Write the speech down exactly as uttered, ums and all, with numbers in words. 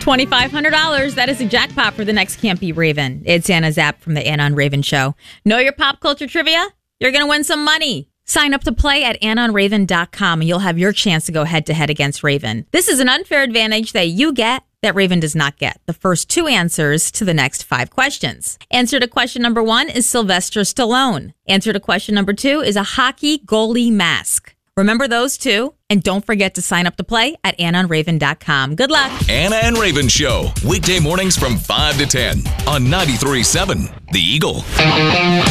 twenty-five hundred dollars. That is a jackpot for the next Can't Be Raven. It's Anna Zapp from the Anna and Raven Show. Know your pop culture trivia? You're going to win some money. Sign up to play at anna and raven dot com and you'll have your chance to go head-to-head against Raven. This is an unfair advantage that you get that Raven does not get. The first two answers to the next five questions. Answer to question number one is Sylvester Stallone. Answer to question number two is a hockey goalie mask. Remember those two, and don't forget to sign up to play at anna and raven dot com. Good luck. Anna and Raven Show, weekday mornings from five to ten on ninety-three point seven The Eagle.